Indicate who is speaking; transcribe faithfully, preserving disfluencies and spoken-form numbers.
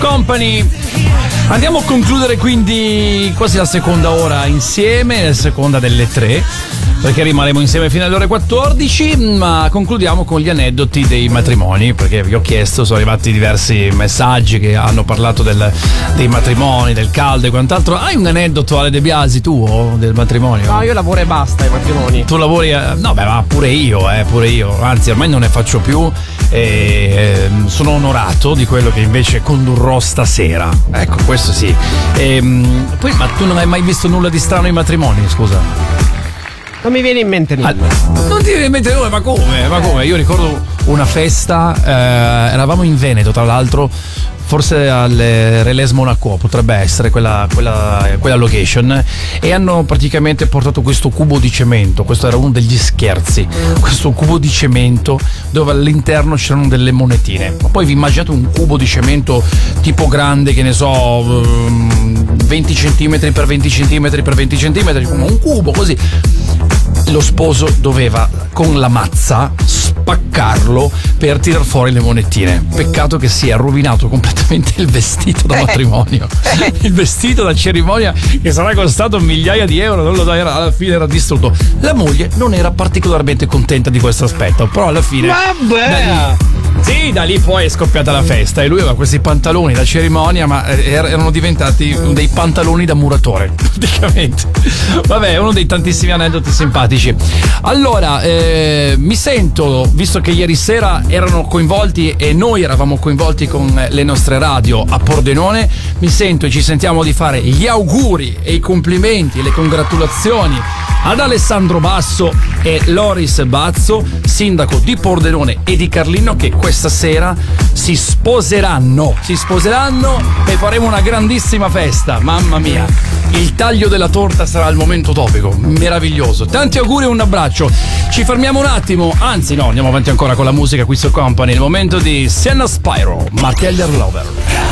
Speaker 1: Company. Andiamo a concludere quindi quasi la seconda ora insieme, la seconda delle tre, perché rimarremo insieme fino alle ore quattordici, ma concludiamo con gli aneddoti dei matrimoni, perché vi ho chiesto, sono arrivati diversi messaggi che hanno parlato del, dei matrimoni, del caldo e quant'altro. Hai un aneddoto, Ale De Biasi, tuo, del matrimonio?
Speaker 2: No, io lavoro e basta ai matrimoni.
Speaker 1: Tu lavori? A... No, beh, ma pure io, eh, pure io, anzi ormai non ne faccio più e eh, sono onorato di quello che invece condurrò stasera, ecco, questo sì. E, poi, ma tu non hai mai visto nulla di strano ai matrimoni, scusa?
Speaker 2: Non mi viene in mente nulla.
Speaker 1: Ah, non ti viene in mente nulla, ma come? Ma come? Io ricordo una festa, eh, eravamo in Veneto, tra l'altro, forse alle Relais Monaco, potrebbe essere quella, quella, quella location, e hanno praticamente portato questo cubo di cemento. Questo era uno degli scherzi, questo cubo di cemento dove all'interno c'erano delle monetine. Ma poi vi immaginate un cubo di cemento tipo grande, che ne so, venti centimetri per venti centimetri per venti centimetri, come un cubo così. Lo sposo doveva con la mazza spaccarlo per tirar fuori le monetine. Peccato che si è rovinato completamente il vestito da matrimonio. Il vestito da cerimonia, che sarà costato migliaia di euro, non lo so, era, alla fine era distrutto. La moglie non era particolarmente contenta di questo aspetto, però alla fine
Speaker 2: Vabbè!
Speaker 1: Sì, da lì poi è scoppiata la festa e lui aveva questi pantaloni da cerimonia, ma erano diventati dei pantaloni da muratore, praticamente. Vabbè, è uno dei tantissimi aneddoti simpatici. Allora, eh, mi sento, visto che ieri sera erano coinvolti e noi eravamo coinvolti con le nostre radio a Pordenone, mi sento e ci sentiamo di fare gli auguri e i complimenti e le congratulazioni ad Alessandro Basso e Loris Bazzo, sindaco di Pordenone e di Carlino, che questa sera si sposeranno, si sposeranno e faremo una grandissima festa. Mamma mia, il taglio della torta sarà il momento topico, meraviglioso. Tanti auguri e un abbraccio. Ci fermiamo un attimo, anzi no, andiamo avanti ancora con la musica qui su Company. Il momento di Sienna Spyro, Mark Elder Lover.